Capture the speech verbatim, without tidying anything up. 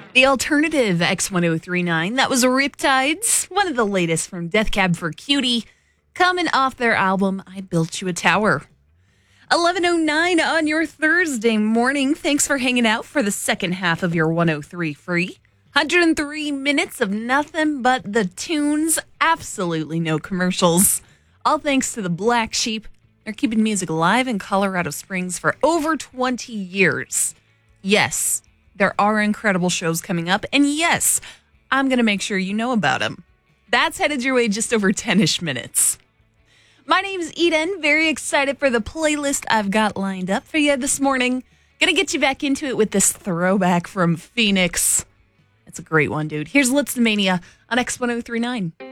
The alternative X ten thirty-nine, that was Riptides, one of the latest from Death Cab for Cutie, coming off their album, I Built You a Tower. eleven oh nine on your Thursday morning. Thanks for hanging out for the second half of your one oh three free. one hundred three minutes of nothing but the tunes, absolutely no commercials. All thanks to the Black Sheep. They're keeping music alive in Colorado Springs for over twenty years. Yes, there are incredible shows coming up, and yes, I'm going to make sure you know about them. That's headed your way just over ten-ish minutes. My name's Eden. Very excited for the playlist I've got lined up for you this morning. Gonna get you back into it with this throwback from Phoenix. It's a great one, dude. Here's Lipsomania on X ten thirty-nine.